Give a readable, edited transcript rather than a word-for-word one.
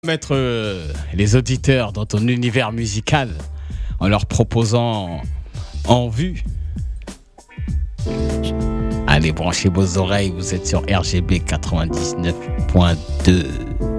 Mettre les auditeurs dans ton univers musical en leur proposant en vue. Allez, branchez vos oreilles, vous êtes sur RGB 99.2.